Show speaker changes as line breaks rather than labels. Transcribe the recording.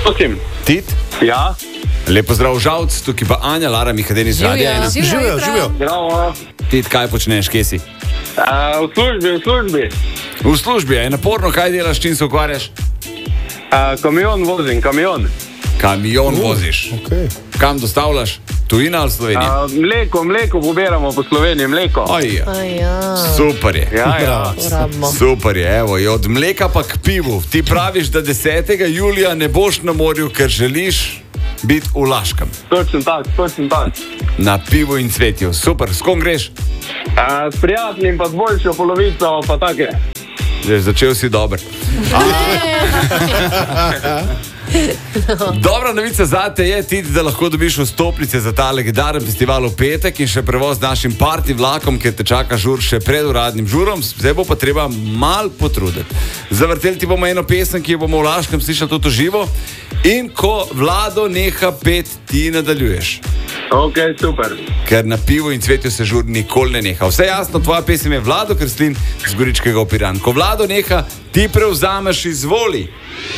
Prosim.
Tit?
Ja.
Lepo zdrav, Žalc, tukaj pa Anja, Lara Mihadeni z Radia 1.
Živijo.
Zdravo.
Tit, kaj počneš, kje si?
V službi.
V službi, je naporno, kaj delaš, čim se ukvarjaš?
Kamion vozim, kamion.
Kamion voziš.
Okay.
Kam dostavljaš? Tujina ali Slovenija?
Mleko pobiramo po Sloveniji, mleko.
Super je.
Ja.
Super je, evo, je od mleka pa k pivu. Ti praviš, da 10. julija ne boš na morju, ker želiš biti v Laškem.
Točno tak.
Na pivu in cvetju. Super, s kom greš?
S prijateljem pa z boljšo polovico, pa take.
Začel si dober. Dobra novica zate je, Tit, da lahko dobiš vstopnice za ta legendaren festival v petek in še prevoz z našim party vlakom, ker te čaka žur še pred uradnim žurom. Zdaj bo pa treba mal potruditi. Zavrteli ti bomo eno pesem, ki jo bomo v Laškem slišali tudi živo, in ko Vlado neha pet, ti nadaljuješ.
Ok, super.
Ker na pivu in cvetju se žur nikoli ne neha. Vse jasno, tvoja pesem je Vlado Kreslin z Goričkega v Piran. Ko Vlado neha, ti prevzameš, izvoli.